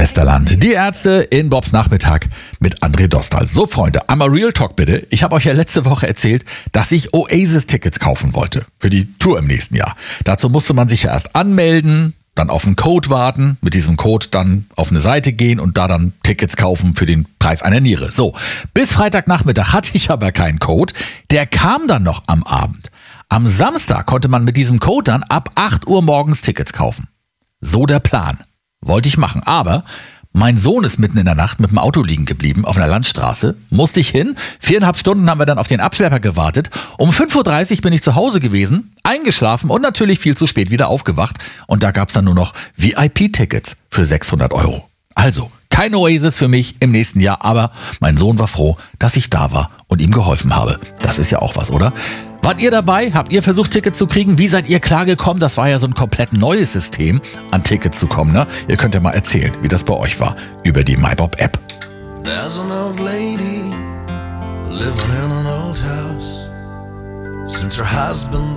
Westerland. Die Ärzte in Bobs Nachmittag mit André Dostal. So Freunde, einmal Real Talk bitte. Ich habe euch ja letzte Woche erzählt, dass ich Oasis-Tickets kaufen wollte für die Tour im nächsten Jahr. Dazu musste man sich ja erst anmelden, dann auf einen Code warten, mit diesem Code dann auf eine Seite gehen und da dann Tickets kaufen für den Preis einer Niere. So, bis Freitagnachmittag hatte ich aber keinen Code. Der kam dann noch am Abend. Am Samstag konnte man mit diesem Code dann ab 8 Uhr morgens Tickets kaufen. So der Plan. Wollte ich machen, aber mein Sohn ist mitten in der Nacht mit dem Auto liegen geblieben auf einer Landstraße. Musste ich hin. 4,5 Stunden haben wir dann auf den Abschlepper gewartet. Um 5.30 Uhr bin ich zu Hause gewesen, eingeschlafen und natürlich viel zu spät wieder aufgewacht. Und da gab es dann nur noch VIP-Tickets für 600 Euro. Also, kein Oasis für mich im nächsten Jahr, aber mein Sohn war froh, dass ich da war und ihm geholfen habe. Das ist ja auch was, oder? Wart ihr dabei? Habt ihr versucht, Tickets zu kriegen? Wie seid ihr klargekommen? Das war ja so ein komplett neues System, an Tickets zu kommen. Ne? Ihr könnt ja mal erzählen, wie das bei euch war, über die MyBob-App. There's an old lady living in an old house since her husband